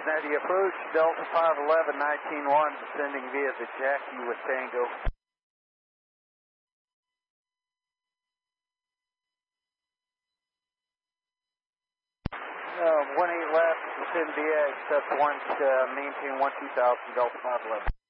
Cincinnati approach, Delta 511, 19-1, descending via the Jackie with Tango. 18 left, descend via, accept once, maintain 12,000, Delta 511.